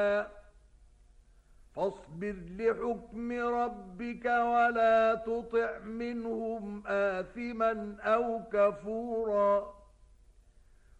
فاصبر لحكم ربك ولا تطع منهم آثما أو كفورا